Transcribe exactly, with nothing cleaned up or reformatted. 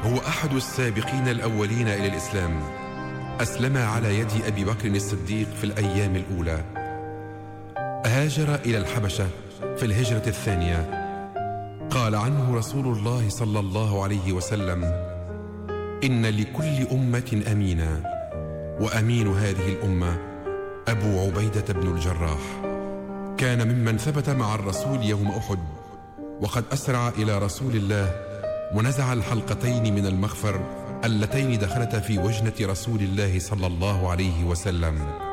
هو أحد السابقين الأولين إلى الإسلام، أسلم على يد أبي بكر الصديق في الأيام الأولى. هاجر إلى الحبشة في الهجرة الثانية. قال عنه رسول الله صلى الله عليه وسلم: إن لكل أمة أمينا، وأمين هذه الأمة أبو عبيدة بن الجراح. كان ممن ثبت مع الرسول يوم أحد، وقد أسرع إلى رسول الله ونزع الحلقتين من المغفر اللتين دخلتا في وجنة رسول الله صلى الله عليه وسلم.